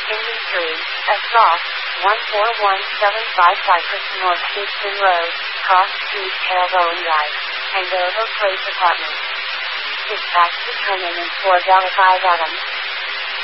Inventory, Esau, 141755 Cypress North Houston Road, Cross Street, Terrebonne Drive, Andover Place Apartments. Dispatch to turn in 4 Delta 5 Adams.